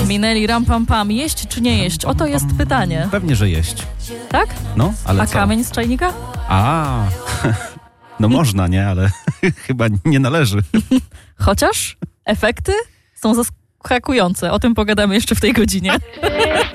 Minęli ram pam pam. Jeść czy nie jeść? Oto jest pytanie. Pewnie, że jeść. Tak? No, ale A co? kamień z czajnika? No można, nie? Ale chyba nie należy. Chociaż efekty są zaskakujące. O tym pogadamy jeszcze w tej godzinie.